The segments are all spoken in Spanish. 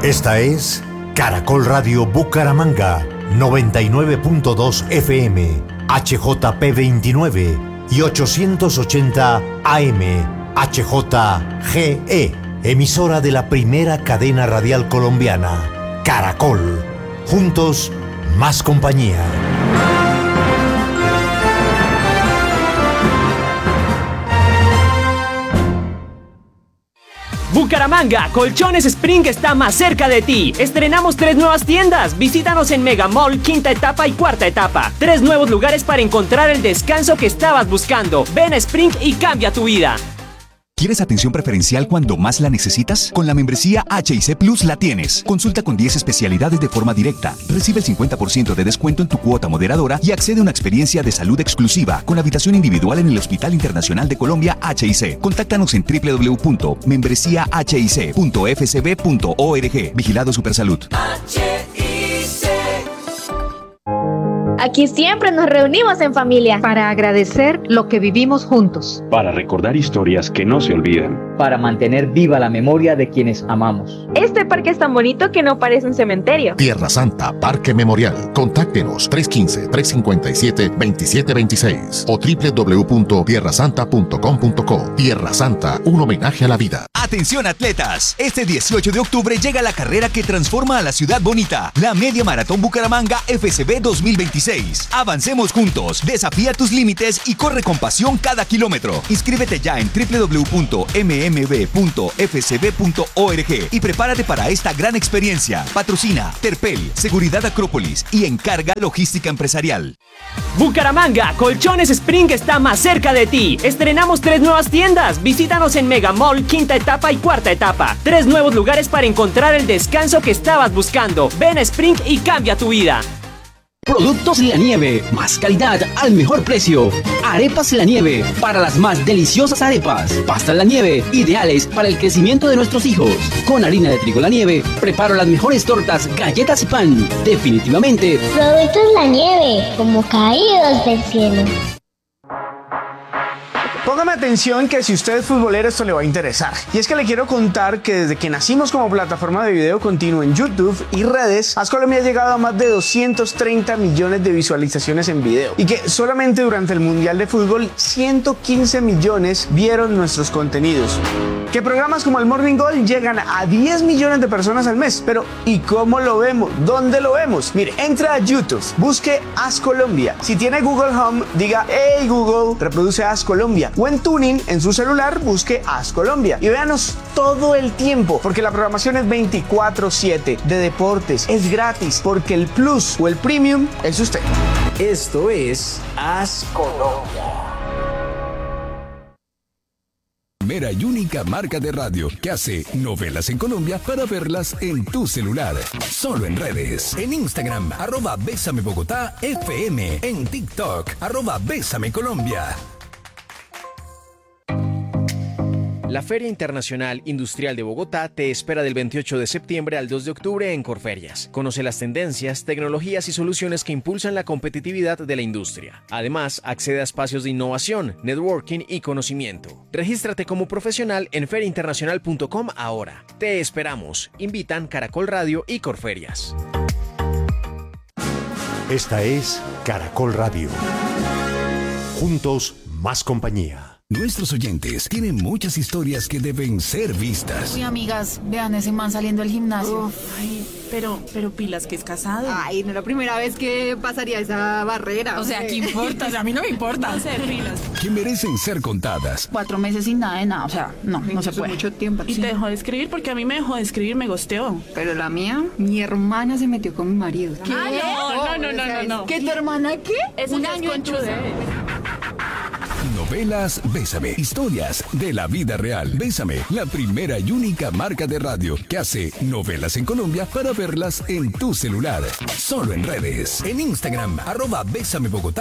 Esta es Caracol Radio Bucaramanga, 99.2 FM, HJP 29 y 880 AM, HJGE, emisora de la primera cadena radial colombiana, Caracol. Juntos, más compañía. Bucaramanga, Colchones Spring está más cerca de ti. Estrenamos 3 nuevas tiendas. Visítanos en Mega Mall, quinta etapa y cuarta etapa. 3 nuevos lugares para encontrar el descanso que estabas buscando. Ven a Spring y cambia tu vida. ¿Quieres atención preferencial cuando más la necesitas? Con la membresía H&C Plus la tienes. Consulta con 10 especialidades de forma directa. Recibe el 50% de descuento en tu cuota moderadora y accede a una experiencia de salud exclusiva con habitación individual en el Hospital Internacional de Colombia H&C. Contáctanos en www.membresiahc.fcb.org. Vigilado Supersalud. Aquí siempre nos reunimos en familia para agradecer lo que vivimos juntos, para recordar historias que no se olvidan, para mantener viva la memoria de quienes amamos. Este parque es tan bonito que no parece un cementerio. Tierra Santa Parque Memorial. Contáctenos 315-357-2726 o www.tierrasanta.com.co. Tierra Santa, un homenaje a la vida. Atención atletas, este 18 de octubre llega la carrera que transforma a la ciudad bonita, la Media Maratón Bucaramanga FCB 2026. Avancemos juntos, desafía tus límites y corre con pasión cada kilómetro. Inscríbete ya en www.mmb.fcb.org y prepárate para esta gran experiencia. Patrocina Terpel, Seguridad Acrópolis y Encarga Logística Empresarial. Bucaramanga, Colchones Spring está más cerca de ti. Estrenamos 3 nuevas tiendas. Visítanos en Mega Mall, quinta etapa y cuarta etapa. 3 nuevos lugares para encontrar el descanso que estabas buscando. Ven a Spring y cambia tu vida. Productos La Nieve, más calidad al mejor precio. Arepas La Nieve, para las más deliciosas arepas. Pastas La Nieve, ideales para el crecimiento de nuestros hijos. Con harina de trigo La Nieve, preparo las mejores tortas, galletas y pan. Definitivamente, Productos La Nieve, como caídos del cielo. Póngame atención que si usted es futbolero esto le va a interesar. Y es que le quiero contar que desde que nacimos como plataforma de video continuo en YouTube y redes, AsColombia ha llegado a más de 230 millones de visualizaciones en video. Y que solamente durante el Mundial de Fútbol 115 millones vieron nuestros contenidos. Que programas como el Morning Gold llegan a 10 millones de personas al mes. Pero ¿y cómo lo vemos? ¿Dónde lo vemos? Mire, entra a YouTube, busque AsColombia. Si tiene Google Home, diga "Hey Google, reproduce AsColombia". O en Tuning, en su celular, busque AsColombia. Y véanos todo el tiempo, porque la programación es 24/7 de deportes. Es gratis, porque el Plus o el Premium es usted. Esto es AsColombia. Primera y única marca de radio que hace novelas en Colombia para verlas en tu celular. Solo en redes. En Instagram, @BésameBogotá_FM. En TikTok, @BésameColombia. La Feria Internacional Industrial de Bogotá te espera del 28 de septiembre al 2 de octubre en Corferias. Conoce las tendencias, tecnologías y soluciones que impulsan la competitividad de la industria. Además, accede a espacios de innovación, networking y conocimiento. Regístrate como profesional en feriainternacional.com ahora. Te esperamos. Invitan Caracol Radio y Corferias. Esta es Caracol Radio. Juntos, más compañía. Nuestros oyentes tienen muchas historias que deben ser vistas. Uy, amigas, vean ese man saliendo del gimnasio. Ay, pero pilas que es casado. Ay, no es la primera vez que pasaría esa barrera. O sea, ¿qué importa? O sea, a mí no me importa. No sé, pilas. Que merecen ser contadas. 4 meses sin nada de nada, o sea, no se puede. Mucho tiempo. Y te dejó de escribir porque a mí me dejó de escribir, me gosteó. Pero la mía, mi hermana se metió con mi marido. ¿Qué? No. ¿Qué, tu hermana qué? Es un año en Novelas Bésame. Historias de la vida real. Bésame, la primera y única marca de radio que hace novelas en Colombia para verlas en tu celular. Solo en redes. En Instagram,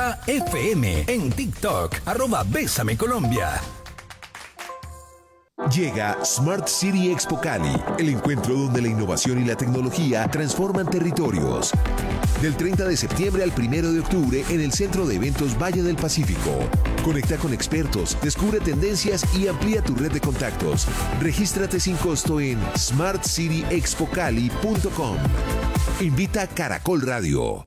@BésameBogotá_FM. En TikTok, @BésameColombia. Llega Smart City Expo Cali, el encuentro donde la innovación y la tecnología transforman territorios. Del 30 de septiembre al 1 de octubre en el Centro de Eventos Valle del Pacífico. Conecta con expertos, descubre tendencias y amplía tu red de contactos. Regístrate sin costo en smartcityexpocali.com. Invita Caracol Radio.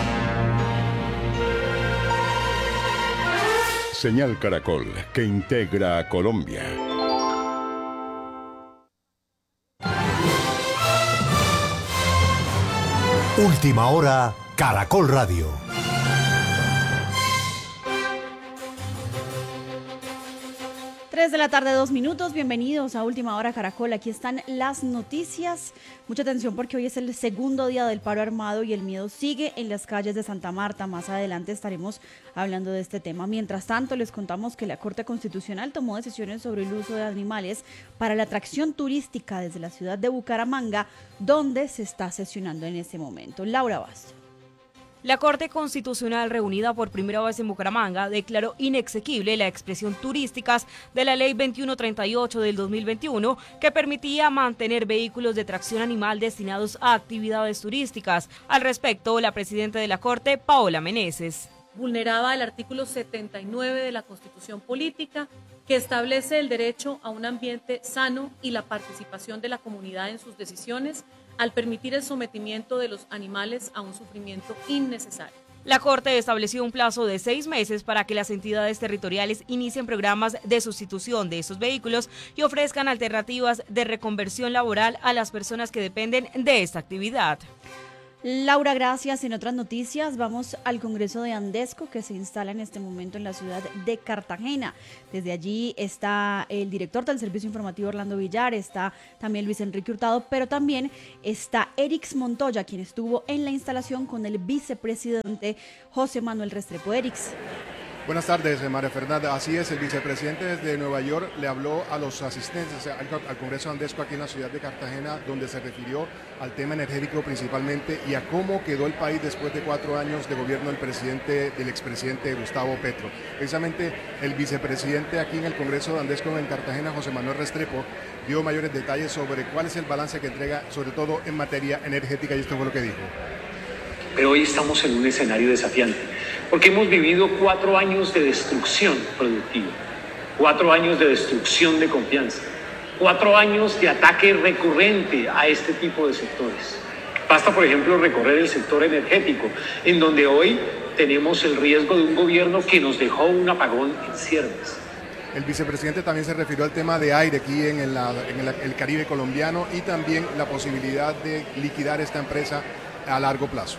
Señal Caracol, que integra a Colombia. Última hora, Caracol Radio. De la tarde, 2 minutos. Bienvenidos a Última Hora Caracol. Aquí están las noticias. Mucha atención porque hoy es el segundo día del paro armado y el miedo sigue en las calles de Santa Marta. Más adelante estaremos hablando de este tema. Mientras tanto, les contamos que la Corte Constitucional tomó decisiones sobre el uso de animales para la atracción turística desde la ciudad de Bucaramanga, donde se está sesionando en este momento. Laura Basto. La Corte Constitucional, reunida por primera vez en Bucaramanga, declaró inexequible la expresión turísticas de la Ley 2138 del 2021, que permitía mantener vehículos de tracción animal destinados a actividades turísticas. Al respecto, la presidenta de la Corte, Paola Meneses. Vulneraba el artículo 79 de la Constitución Política, que establece el derecho a un ambiente sano y la participación de la comunidad en sus decisiones, al permitir el sometimiento de los animales a un sufrimiento innecesario. La Corte estableció un plazo de 6 meses para que las entidades territoriales inicien programas de sustitución de esos vehículos y ofrezcan alternativas de reconversión laboral a las personas que dependen de esta actividad. Laura, gracias. En otras noticias, vamos al Congreso de Andesco, que se instala en este momento en la ciudad de Cartagena. Desde allí está el director del Servicio Informativo, Orlando Villar, está también Luis Enrique Hurtado, pero también está Erix Montoya, quien estuvo en la instalación con el vicepresidente José Manuel Restrepo. Erix. Buenas tardes, María Fernanda. Así es, el vicepresidente desde Nueva York le habló a los asistentes al Congreso Andesco aquí en la ciudad de Cartagena, donde se refirió al tema energético principalmente y a cómo quedó el país después de 4 años de gobierno del expresidente Gustavo Petro. Precisamente el vicepresidente aquí en el Congreso de Andesco en Cartagena, José Manuel Restrepo, dio mayores detalles sobre cuál es el balance que entrega, sobre todo en materia energética, y esto fue lo que dijo. Pero hoy estamos en un escenario desafiante, porque hemos vivido 4 años de destrucción productiva, 4 años de destrucción de confianza, 4 años de ataque recurrente a este tipo de sectores. Basta, por ejemplo, recorrer el sector energético, en donde hoy tenemos el riesgo de un gobierno que nos dejó un apagón en ciernes. El vicepresidente también se refirió al tema de aire aquí en el Caribe colombiano y también la posibilidad de liquidar esta empresa a largo plazo.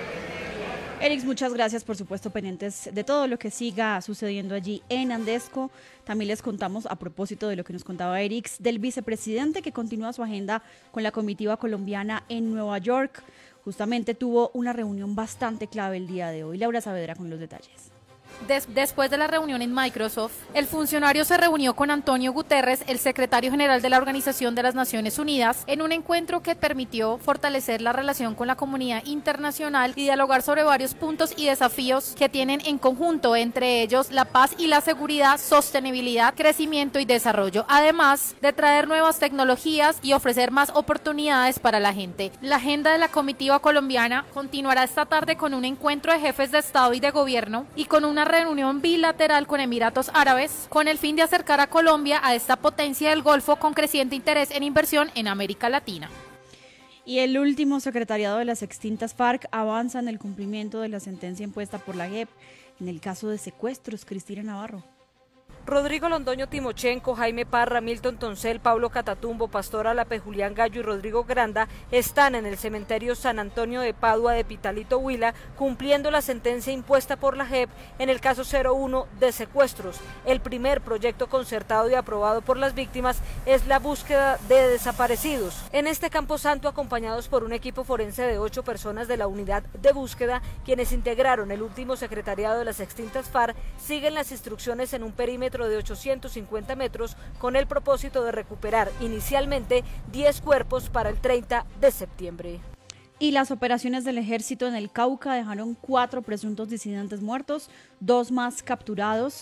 Erix, muchas gracias, por supuesto, pendientes de todo lo que siga sucediendo allí en Andesco. También les contamos, a propósito de lo que nos contaba Erix, del vicepresidente que continúa su agenda con la comitiva colombiana en Nueva York. Justamente tuvo una reunión bastante clave el día de hoy. Laura Saavedra con los detalles. Después de la reunión en Microsoft, el funcionario se reunió con Antonio Guterres, el secretario general de la Organización de las Naciones Unidas, en un encuentro que permitió fortalecer la relación con la comunidad internacional y dialogar sobre varios puntos y desafíos que tienen en conjunto, entre ellos la paz y la seguridad, sostenibilidad, crecimiento y desarrollo, además de traer nuevas tecnologías y ofrecer más oportunidades para la gente. La agenda de la comitiva colombiana continuará esta tarde con un encuentro de jefes de Estado y de Gobierno y con una reunión bilateral con Emiratos Árabes con el fin de acercar a Colombia a esta potencia del Golfo con creciente interés en inversión en América Latina. Y el último secretariado de las extintas FARC avanza en el cumplimiento de la sentencia impuesta por la JEP en el caso de secuestros. Cristina Navarro. Rodrigo Londoño Timochenko, Jaime Parra, Milton Toncel, Pablo Catatumbo, Pastor Alape, Julián Gallo y Rodrigo Granda están en el cementerio San Antonio de Padua de Pitalito Huila cumpliendo la sentencia impuesta por la JEP en el caso 01 de secuestros. El primer proyecto concertado y aprobado por las víctimas es la búsqueda de desaparecidos. En este camposanto, acompañados por un equipo forense de 8 personas de la unidad de búsqueda, quienes integraron el último secretariado de las extintas FARC, siguen las instrucciones en un perímetro de 850 metros con el propósito de recuperar inicialmente 10 cuerpos para el 30 de septiembre. Y las operaciones del ejército en el Cauca dejaron 4 presuntos disidentes muertos, 2 más capturados.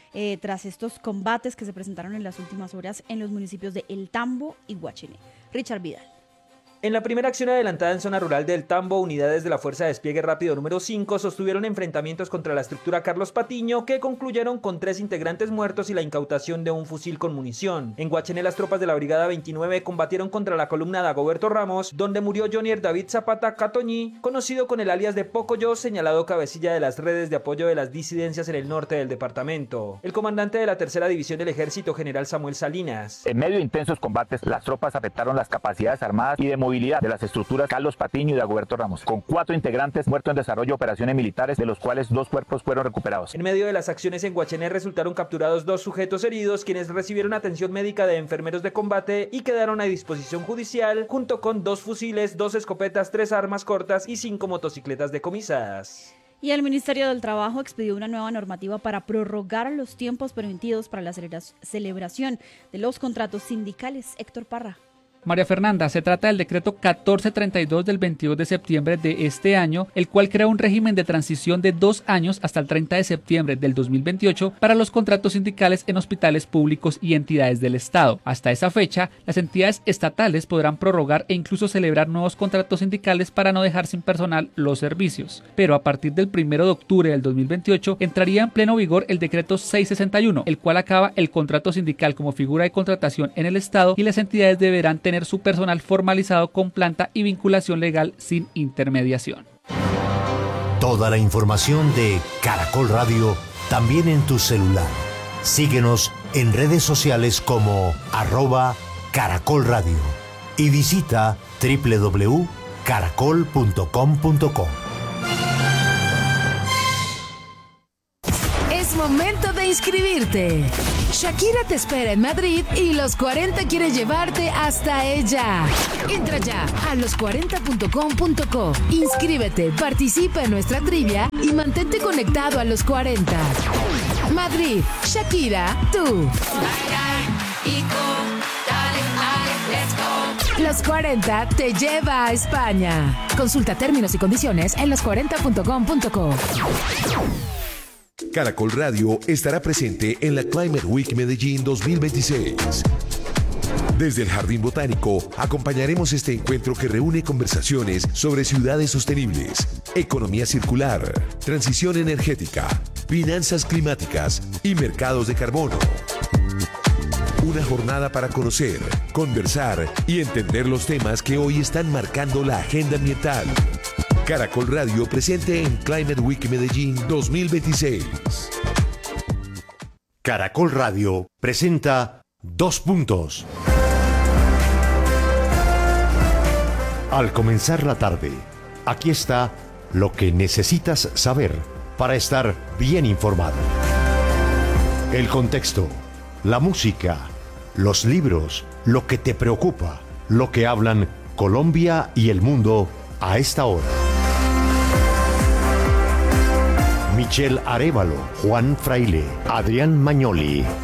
tras estos combates que se presentaron en las últimas horas en los municipios de El Tambo y Guachené. Richard Vidal. En la primera acción adelantada en zona rural de El Tambo, unidades de la Fuerza de Despliegue Rápido número 5 sostuvieron enfrentamientos contra la estructura Carlos Patiño, que concluyeron con 3 integrantes muertos y la incautación de un fusil con munición. En Guachené, las tropas de la Brigada 29 combatieron contra la columna Dagoberto Ramos, donde murió Jonier David Zapata Catoñí, conocido con el alias de Pocoyo, señalado cabecilla de las redes de apoyo de las disidencias en el norte del departamento. El comandante de la tercera división del ejército, general Samuel Salinas. En medio de intensos combates, las tropas afectaron las capacidades armadas y de movilidad de las estructuras Carlos Patiño y Dagoberto Ramos, con 4 integrantes muertos en desarrollo de operaciones militares, de los cuales 2 cuerpos fueron recuperados. En medio de las acciones en Guachené resultaron capturados 2 sujetos heridos, quienes recibieron atención médica de enfermeros de combate y quedaron a disposición judicial, junto con 2 fusiles, 2 escopetas, 3 armas cortas y 5 motocicletas decomisadas. Y el Ministerio del Trabajo expidió una nueva normativa para prorrogar los tiempos permitidos para la celebración de los contratos sindicales. Héctor Parra. María Fernanda, se trata del decreto 1432 del 22 de septiembre de este año, el cual crea un régimen de transición de 2 años hasta el 30 de septiembre del 2028 para los contratos sindicales en hospitales públicos y entidades del Estado. Hasta esa fecha, las entidades estatales podrán prorrogar e incluso celebrar nuevos contratos sindicales para no dejar sin personal los servicios. Pero a partir del 1 de octubre del 2028 entraría en pleno vigor el decreto 661, el cual acaba el contrato sindical como figura de contratación en el Estado y las entidades deberán tener su personal formalizado con planta y vinculación legal sin intermediación. Toda la información de Caracol Radio también en tu celular. Síguenos en redes sociales como @Caracol Radio y visita www.caracol.com.co. Es momento de inscribirte. Shakira te espera en Madrid y Los 40 quiere llevarte hasta ella. Entra ya a los40.com.co. Inscríbete, participa en nuestra trivia y mantente conectado a Los 40. Madrid, Shakira, tú. Los 40 te lleva a España. Consulta términos y condiciones en los40.com.co. Caracol Radio estará presente en la Climate Week Medellín 2026. Desde el Jardín Botánico acompañaremos este encuentro que reúne conversaciones sobre ciudades sostenibles, economía circular, transición energética, finanzas climáticas y mercados de carbono. Una jornada para conocer, conversar y entender los temas que hoy están marcando la agenda ambiental. Caracol Radio presente en Climate Week Medellín 2026. Caracol Radio presenta 2 puntos. Al comenzar la tarde, aquí está lo que necesitas saber para estar bien informado. El contexto, la música, los libros, lo que te preocupa, lo que hablan Colombia y el mundo a esta hora. Michelle Arévalo, Juan Fraile, Adrián Magnoli,